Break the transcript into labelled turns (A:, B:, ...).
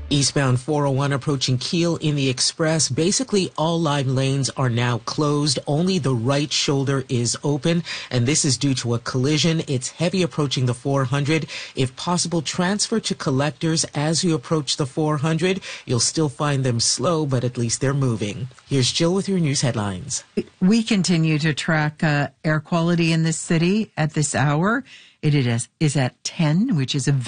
A: Eastbound 401 approaching Kiel in the Express. Basically, all line lanes are now closed. Only the right shoulder is open, and this is due to a collision. It's heavy approaching the 400. If possible, transfer to collectors as you approach the 400. You'll still find them slow, but at least they're moving. Here's Jill with your news headlines.
B: We continue to track air quality in this city at this hour. It is at 10, which is a